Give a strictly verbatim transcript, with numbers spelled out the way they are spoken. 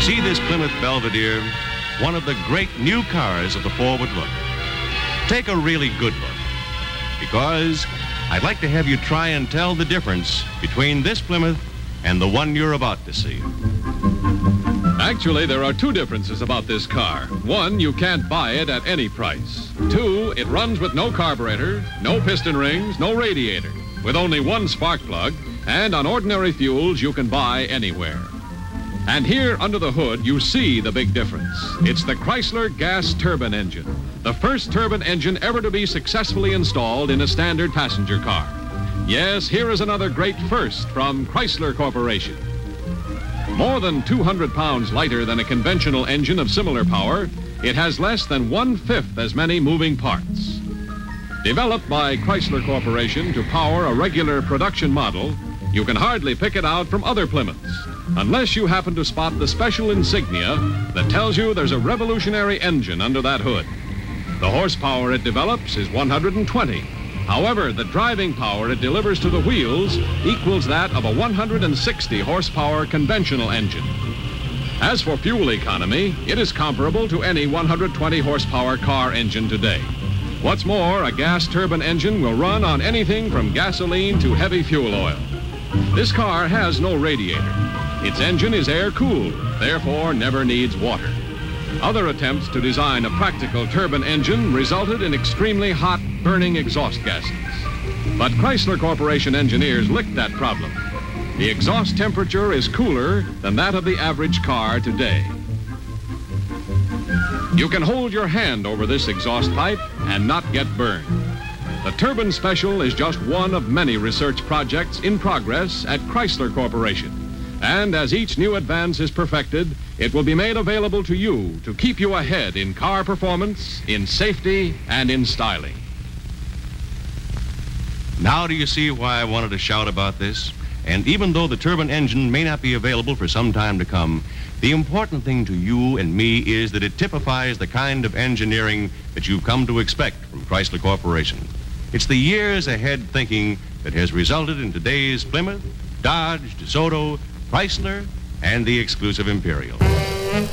See this Plymouth Belvedere, one of the great new cars of the forward look. Take a really good look, because I'd like to have you try and tell the difference between this Plymouth and the one you're about to see. Actually, there are two differences about this car. One, you can't buy it at any price. Two, it runs with no carburetor, no piston rings, no radiator, with only one spark plug, and on ordinary fuels you can buy anywhere. And here under the hood, you see the big difference. It's the Chrysler gas turbine engine, the first turbine engine ever to be successfully installed in a standard passenger car. Yes, here is another great first from Chrysler Corporation. More than two hundred pounds lighter than a conventional engine of similar power, it has less than one-fifth as many moving parts. Developed by Chrysler Corporation to power a regular production model, you can hardly pick it out from other Plymouths, unless you happen to spot the special insignia that tells you there's a revolutionary engine under that hood. The horsepower it develops is one hundred twenty. However, the driving power it delivers to the wheels equals that of a one hundred sixty horsepower conventional engine. As for fuel economy, it is comparable to any one hundred twenty horsepower car engine today. What's more, a gas turbine engine will run on anything from gasoline to heavy fuel oil. This car has no radiator. Its engine is air-cooled, therefore never needs water. Other attempts to design a practical turbine engine resulted in extremely hot, burning exhaust gases. But Chrysler Corporation engineers licked that problem. The exhaust temperature is cooler than that of the average car today. You can hold your hand over this exhaust pipe and not get burned. The Turbine Special is just one of many research projects in progress at Chrysler Corporation. And as each new advance is perfected, it will be made available to you to keep you ahead in car performance, in safety, and in styling. Now do you see why I wanted to shout about this? And even though the turbine engine may not be available for some time to come, the important thing to you and me is that it typifies the kind of engineering that you've come to expect from Chrysler Corporation. It's the years ahead thinking that has resulted in today's Plymouth, Dodge, DeSoto, Chrysler, and the exclusive Imperial.